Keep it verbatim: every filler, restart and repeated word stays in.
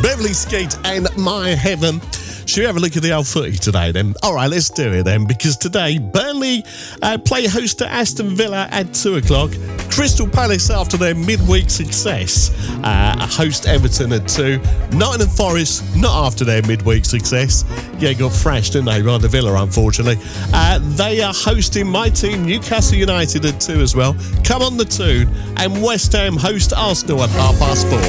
Beverly Skeet and My Heaven. Should we have a look at the old footy today then? All right, let's do it then, because today Burnley uh, play host to Aston Villa at two o'clock. Crystal Palace, after their midweek success, uh, host Everton at two. Nottingham Forest, not after their midweek success. Yeah, got thrashed, didn't they, by the Villa, unfortunately. Uh, they are hosting my team, Newcastle United, at two as well. Come on the tune. And West Ham host Arsenal at half past four.